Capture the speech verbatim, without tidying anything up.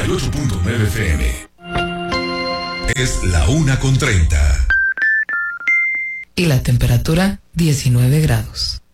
y ocho punto nueve F M. Es la una con treinta. Y la temperatura diecinueve grados.